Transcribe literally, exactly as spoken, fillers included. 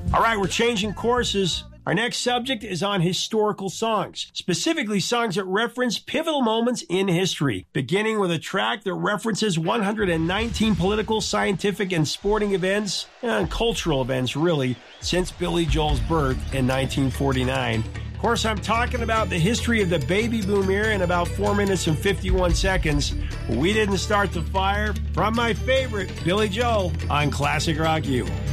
All right, we're changing courses. Our next subject is on historical songs, specifically songs that reference pivotal moments in history, beginning with a track that references one hundred nineteen political, scientific, and sporting events, and cultural events, really, since Billy Joel's birth in nineteen forty-nine. Of course, I'm talking about the history of the baby boom era in about four minutes and fifty-one seconds. We didn't start the fire. From my favorite, Billy Joel, on Classic Rock U.